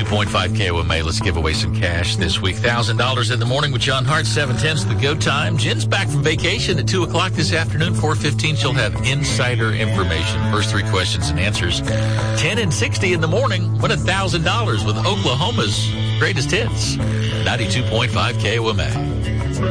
92.5 KOMA. Let's give away some cash this week. $1,000 in the morning with John Hart. 7:10's the go time. Jen's back from vacation at 2 o'clock this afternoon. 4:15, she'll have insider information. First three questions and answers. 10 and 60 in the morning. Win $1,000 with Oklahoma's greatest hits. 92.5 KOMA.